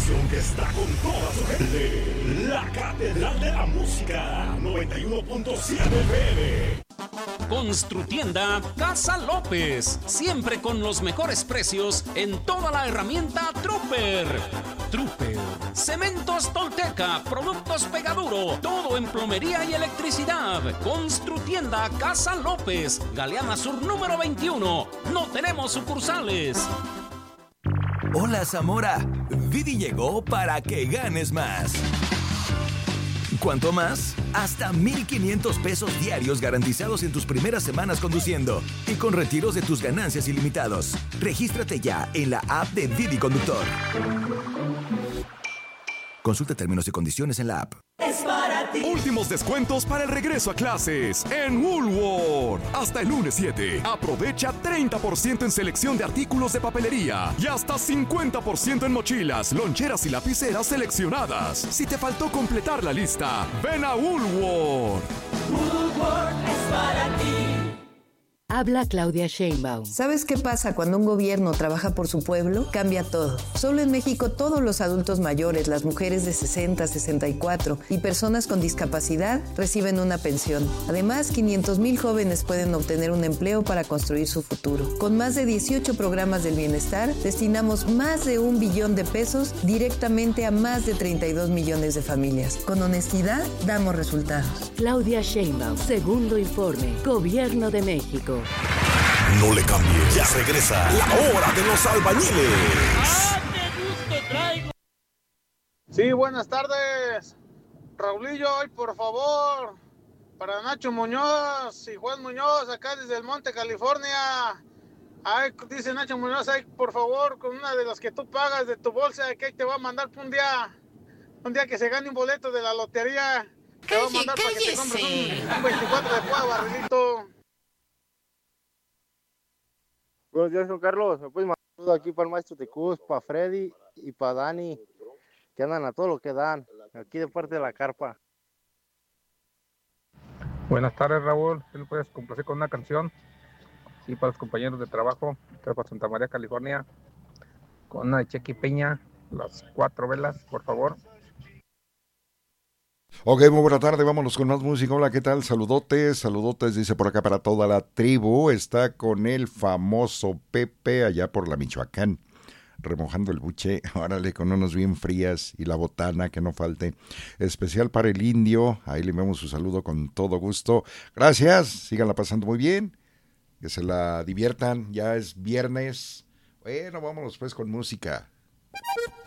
estación que está con toda su gente. La Catedral de la Música, 91.7 FM. Construtienda Casa López, siempre con los mejores precios en toda la herramienta Trooper. Trooper, Cementos Tolteca, Productos Pegaduro, todo en plomería y electricidad. Construtienda Casa López, Galeana Sur número 21. No tenemos sucursales. Hola Zamora, Didi llegó para que ganes más. ¿Cuánto más? Hasta 1,500 pesos diarios garantizados en tus primeras semanas conduciendo y con retiros de tus ganancias ilimitados. Regístrate ya en la app de Didi Conductor. Consulta términos y condiciones en la app. Es para ti. Últimos descuentos para el regreso a clases en Woolworth. Hasta el lunes 7. Aprovecha 30% en selección de artículos de papelería y hasta 50% en mochilas, loncheras y lapiceras seleccionadas. Si te faltó completar la lista, ven a Woolworth. Woolworth es para ti. Habla Claudia Sheinbaum. ¿Sabes qué pasa cuando un gobierno trabaja por su pueblo? Cambia todo. Solo en México todos los adultos mayores, las mujeres de 60, 64 y personas con discapacidad reciben una pensión. Además, 500,000 jóvenes pueden obtener un empleo para construir su futuro. Con más de 18 programas del bienestar, destinamos más de 1 billón de pesos directamente a más de 32 millones de familias. Con honestidad, damos resultados. Claudia Sheinbaum, segundo informe, Gobierno de México. No le cambies, ya regresa la hora de los albañiles. Sí, buenas tardes. Raulillo, hoy por favor, para Nacho Muñoz y Juan Muñoz, acá desde el Monte, California. Ay, dice Nacho Muñoz, ay, por favor, con una de las que tú pagas de tu bolsa, que te va a mandar un día que se gane un boleto de la lotería. Te va a mandar para que te compres un 24 de Pua, barrilito. Buenos días, Juan Carlos. Me puedes mandar un saludo aquí para el maestro Tecuz, para Freddy y para Dani, que andan a todo lo que dan, aquí de parte de la carpa. Buenas tardes, Raúl. ¿Sí le puedes complacer con una canción? Sí, para los compañeros de trabajo, para Santa María, California, con una de Chequi Peña, Las 4 velas, por favor. Ok, muy buena tarde, vámonos con más música. Hola, ¿qué tal? Saludotes, dice por acá para toda la tribu. Está con el famoso Pepe allá por la Michoacán, remojando el buche, órale, con unos bien frías y la botana que no falte. Especial para el indio, ahí le enviamos su saludo con todo gusto. Gracias, síganla pasando muy bien, que se la diviertan, ya es viernes. Bueno, vámonos pues con música.